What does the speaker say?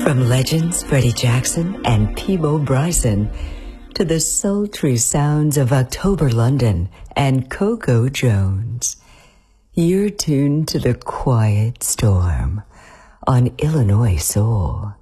From legends Freddie Jackson and Peabo Bryson to the sultry sounds of October London and Coco Jones, you're tuned to the Quiet Storm on Illinois Soul.